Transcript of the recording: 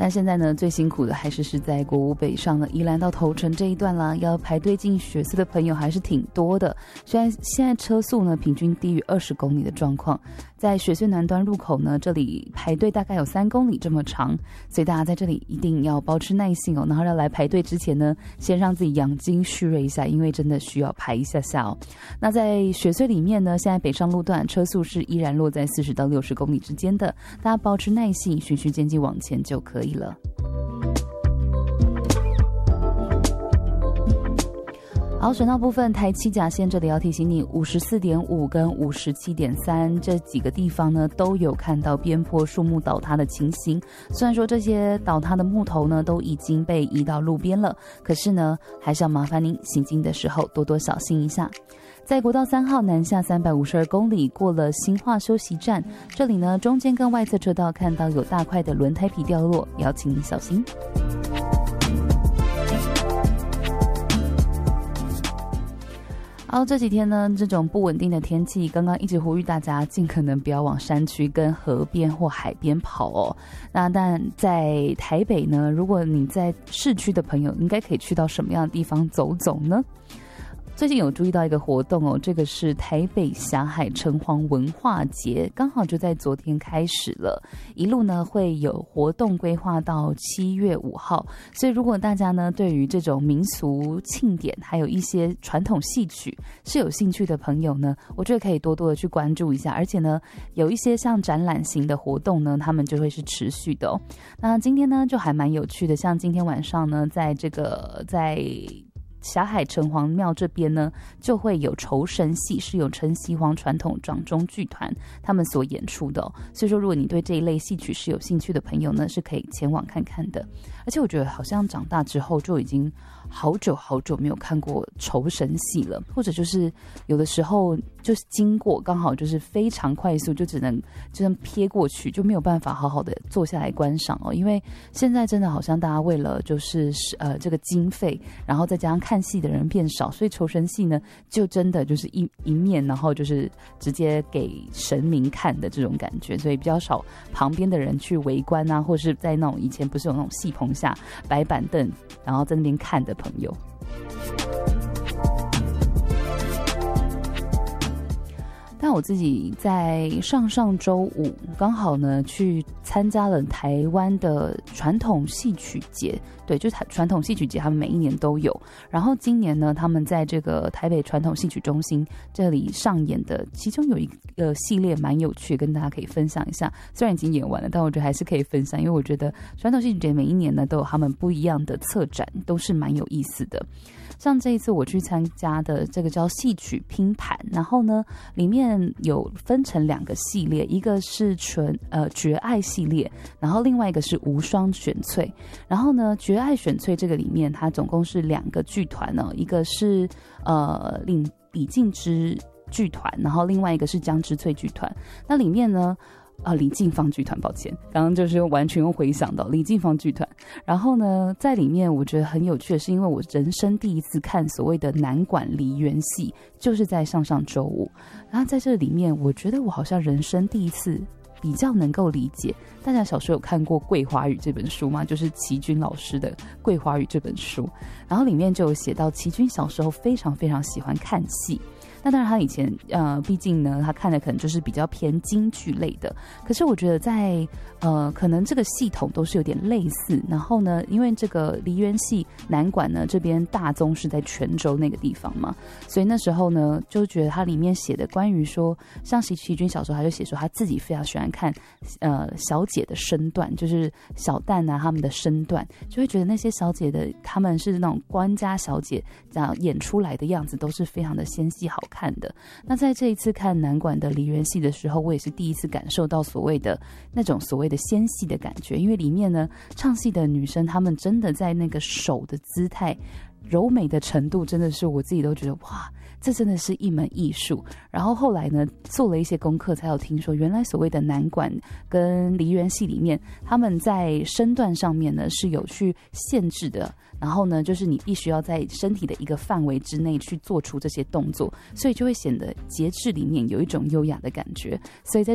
但现在呢，最辛苦的还是在国五北上的宜兰到头城这一段啦，要排队进雪隧的朋友还是挺多的。现在车速呢平均低于20公里的状况，在雪隧南端入口呢，这里排队大概有3公里这么长，所以大家在这里一定要保持耐性哦。然后要来排队之前呢，先让自己养精蓄锐一下，因为真的需要排一下下哦。那在雪隧里面呢，现在北上路段车速是依然落在40到60公里之间的，大家保持耐性，循序渐进往前就可以了。好，省道部分，台七甲线这里要提醒你，54.5跟57.3这几个地方呢，都有看到边坡树木倒塌的情形。虽然说这些倒塌的木头呢，都已经被移到路边了，可是呢，还是要麻烦您行进的时候多多小心一下。在国道3号南下352公里，过了新化休息站，这里呢，中间跟外侧车道看到有大块的轮胎皮掉落，也要请您小心。这几天呢，这种不稳定的天气，刚刚一直呼吁大家尽可能不要往山区跟河边或海边跑哦。那但在台北呢，如果你在市区的朋友，应该可以去到什么样的地方走走呢？最近有注意到一个活动哦，这个是台北霞海城隍文化节，刚好就在昨天开始了，一路呢会有活动规划到7月5号，所以如果大家呢对于这种民俗庆典还有一些传统戏曲是有兴趣的朋友呢，我觉得可以多多的去关注一下，而且呢有一些像展览型的活动呢，他们就会是持续的哦。那今天呢就还蛮有趣的，像今天晚上呢，在霞海城隍庙这边呢，就会有酬神戏，是由陈锡煌传统掌中剧团他们所演出的哦。所以说，如果你对这一类戏曲是有兴趣的朋友呢，是可以前往看看的。而且我觉得好像长大之后就已经好久没有看过酬神戏了，或者就是有的时候就是经过刚好就是非常快速，就只能瞥过去，就没有办法好好的坐下来观赏哦。因为现在真的好像大家为了就是这个经费，然后再加上看戏的人变少，所以酬神戏呢就真的就是一面，然后就是直接给神明看的这种感觉，所以比较少旁边的人去围观啊，或是在那种以前不是有那种戏棚下摆板凳，然后在那边看的朋友。但我自己在上周五刚好呢去参加了台湾的传统戏曲节，对，就是传统戏曲节他们每一年都有，然后今年呢他们在这个台北传统戏曲中心这里上演的其中有一个系列蛮有趣，跟大家可以分享一下，虽然已经演完了，但我觉得还是可以分享，因为我觉得传统戏曲节每一年呢都有他们不一样的策展，都是蛮有意思的。像这一次我去参加的这个叫戏曲拼盘，然后呢里面有分成2个系列，一个是绝爱系列，然后另外一个是无双选粹。然后呢绝爱选粹这个里面它总共是2个剧团呢，一个是李敬之剧团，然后另外一个是江之翠剧团。那里面呢李静芳剧团，抱歉，刚刚就是完全又回想到李静芳剧团。然后呢，在里面我觉得很有趣的是，因为我人生第一次看所谓的南管梨园戏，就是在上周五。然后在这里面，我觉得我好像人生第一次比较能够理解。大家小时候有看过《桂花语》这本书吗？就是齐君老师的《桂花语》这本书，然后里面就有写到齐君小时候非常非常喜欢看戏。那当然他以前毕竟呢他看的可能就是比较偏京剧类的，可是我觉得在可能这个系统都是有点类似。然后呢因为这个梨园戏南管呢这边大宗是在泉州那个地方嘛，所以那时候呢就觉得他里面写的关于说像齐君小时候他就写说他自己非常喜欢看小姐的身段，就是小旦啊他们的身段，就会觉得那些小姐的他们是那种官家小姐这样演出来的样子都是非常的纤细好看的。那在这一次看南管的梨园戏的时候，我也是第一次感受到所谓的那种所谓的纤细的感觉，因为里面呢唱戏的女生她们真的在那个手的姿态柔美的程度，真的是我自己都觉得哇，这真的是一门艺术。然后后来呢做了一些功课才有听说，原来所谓的南管跟梨园戏里面他们在身段上面呢是有去限制的，然后呢就是你必须要在身体的一个范围之内去做出这些动作，所以就会显得节制里面有一种优雅的感觉。所以在